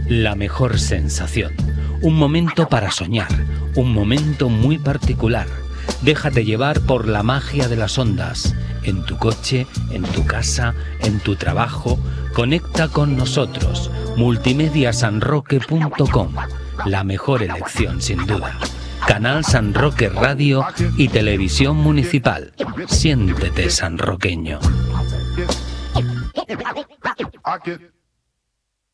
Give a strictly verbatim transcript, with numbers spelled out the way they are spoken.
la mejor sensación. Un momento para soñar, un momento muy particular. Déjate llevar por la magia de las ondas. En tu coche, en tu casa, en tu trabajo. Conecta con nosotros. multimedia san roque punto com. La mejor elección, sin duda. Canal San Roque Radio y Televisión Municipal. Siéntete sanroqueño.